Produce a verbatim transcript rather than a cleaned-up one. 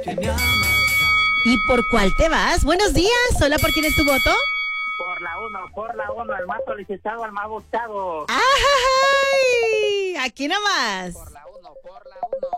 ¿Y por cuál te vas? Buenos días. Hola, ¿por quién es tu voto? Por la uno, por la uno, el más solicitado, el más buscado. ¡Ay! Aquí nomás. Por la uno, por la uno.